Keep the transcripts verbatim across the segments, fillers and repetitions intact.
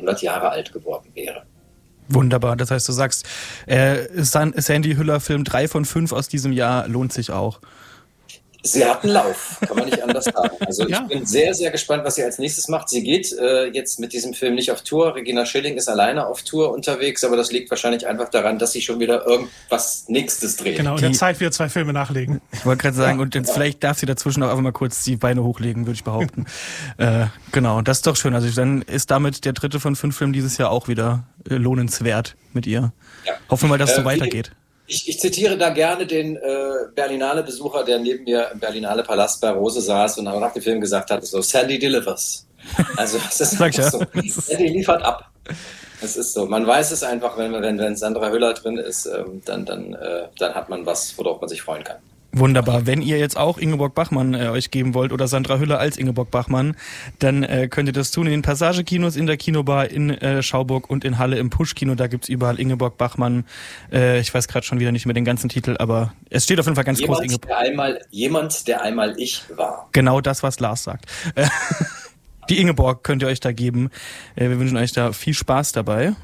hundert Jahre alt geworden wäre. Wunderbar, das heißt, du sagst, äh, Sandy Hüller Film drei von fünf aus diesem Jahr lohnt sich auch. Sie hat einen Lauf, kann man nicht anders sagen. Also Ja. ich bin sehr, sehr gespannt, was sie als nächstes macht. Sie geht äh, jetzt mit diesem Film nicht auf Tour. Regina Schilling ist alleine auf Tour unterwegs, aber das liegt wahrscheinlich einfach daran, dass sie schon wieder irgendwas Nächstes dreht. Genau, in der Zeit wieder zwei Filme nachlegen. Ich wollte gerade sagen, und jetzt vielleicht darf sie dazwischen auch einfach mal kurz die Beine hochlegen, würde ich behaupten. äh, genau, das ist doch schön. Also dann ist damit der dritte von fünf Filmen dieses Jahr auch wieder äh, lohnenswert mit ihr. Ja. Hoffen wir mal, dass es Äh, so weitergeht. Ich, ich zitiere da gerne den äh, Berlinale-Besucher, der neben mir im Berlinale Palast bei Rose saß und nach dem Film gesagt hat, so, Sandy delivers. Also es ist Sag ich ja. so. Sandy liefert ab. Es ist so. Man weiß es einfach, wenn, wenn, wenn Sandra Hüller drin ist, ähm, dann, dann, äh, dann hat man was, worauf man sich freuen kann. Wunderbar. Wenn ihr jetzt auch Ingeborg Bachmann äh, euch geben wollt oder Sandra Hüller als Ingeborg Bachmann, dann äh, könnt ihr das tun in den Passage-Kinos, in der Kinobar in äh, Schauburg und in Halle im Push-Kino. Da gibt's überall Ingeborg Bachmann. Äh, ich weiß gerade schon wieder nicht mehr den ganzen Titel, aber es steht auf jeden Fall ganz Jemand, groß Ingeborg. der einmal, jemand, der einmal ich war. Genau das, was Lars sagt. Äh, Die Ingeborg könnt ihr euch da geben. Äh, wir wünschen euch da viel Spaß dabei.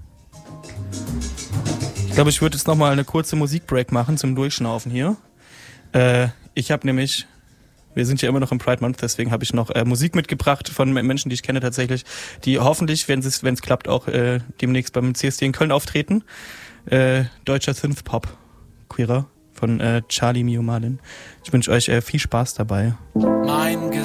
Ich glaube, ich würde jetzt nochmal eine kurze Musikbreak machen zum Durchschnaufen hier. Äh, ich habe nämlich, wir sind ja immer noch im Pride Month, deswegen habe ich noch äh, Musik mitgebracht von Menschen, die ich kenne tatsächlich, die hoffentlich, wenn es wenn es klappt, auch äh, demnächst beim C S D in Köln auftreten. Äh, deutscher Synthpop, Queerer von äh, Charlie Mio Marlin. Ich wünsche euch äh, viel Spaß dabei. Mein